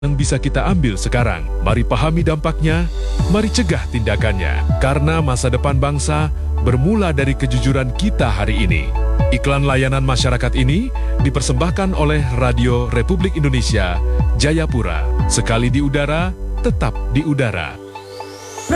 yang bisa kita ambil sekarang. Mari pahami dampaknya, mari cegah tindakannya. Karena masa depan bangsa bermula dari kejujuran kita hari ini. Iklan layanan masyarakat ini dipersembahkan oleh Radio Republik Indonesia, Jayapura. Sekali di udara, tetap di udara.